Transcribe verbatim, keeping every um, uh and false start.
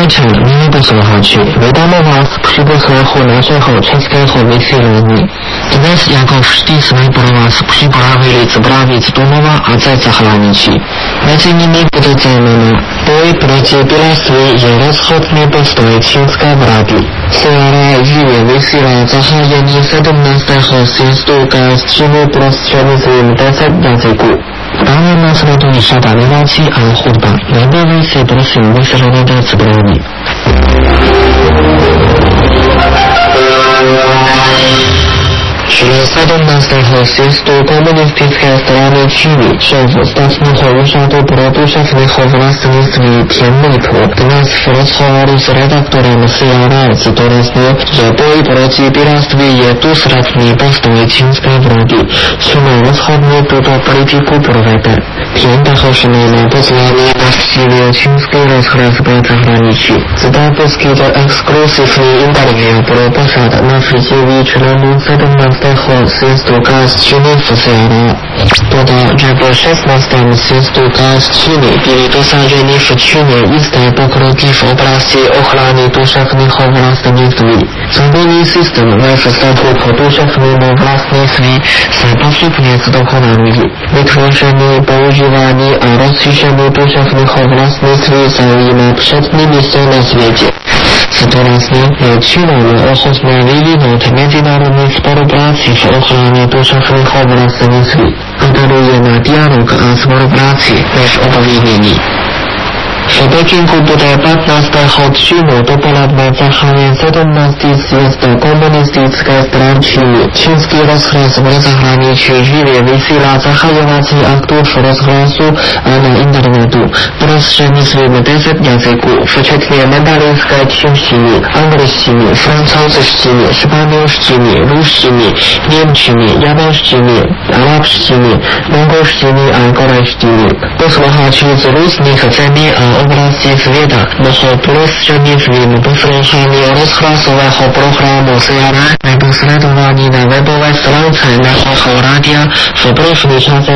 Вначале не posluchači, vítáme vás pri poslechu našeho českého vysielania. Dnes, ako vždy, sme pre vás pripravili spraviť domova a za zahraničí. Medzi nimi budú zaujímavé boj proti piráctvu je rozhodný postoj čínskej vlády. Seara živie vysiela zahájenie sedemnásteho sjezdu K S Číny prostredníctvom desať jazykov. Dále nasleduje řada relací a hudba. Nebojte se, prosím, vysledujte zprávy. Čili sedemnásteho sjezdu komunistické strany Číny šéf státního úřadu pro duševného vlastnictví Tian Meitu dnes v rozhovoru s redaktorem Seara zdůraznil, že boj proti piráctví je důsledný postoj čínské vlády. Čína rozhodně tuto politiku provede. Tian tahož na pozvání navštívil čínský rozhlas v zahraničí. Zde poskytl exkluzivní interview pro pořad navštíví členů sedemnásteho sjezdu K S Číny v Seara. Dodal, že po šestnástém sjezdu K S Číny byly dosaženy v Číně jisté pokroky v oblasti ochrany duševního vlastnictví. Soudní systém ve vztahu k duševnímu vlastnictví se postupně zdokonaluje. Vytvoření, používání a rozšíření duševního vlastnictví zaujíma přední místo na světě. Zdůraznil, že Čína je ochotná vyvinout mezinárodní spolupráci v ochraně duševního vlastnictví. Apeluje na dialog a spolupráci než obvinění. V Pekingu bude patnáctého čínu dopoledne zahájen sedmnáctý sjezd komunistické strany Číny. Čínský rozhlas v zahraničí živě vysílá zahajovací aktus rozhlasu a na internetu prostřednictvím deset jazyků, včetně mandarinské čínštiny, angličtiny, francouzštiny, španělštiny, ruštiny, němčiny, japonštiny, arabštiny, mongolštiny a korejštiny. Posluchači z různých zemí a oblasti světa mohou prostřednictvím poslouchání rozhlasového programu Seara nebo sledování na webové stránce našeho rádia v první čase